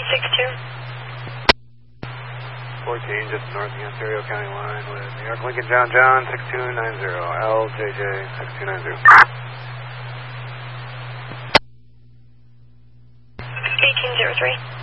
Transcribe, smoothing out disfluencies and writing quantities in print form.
14, just north of the Ontario County line with New York Lincoln John John 6290, LJJ 6290. 1803.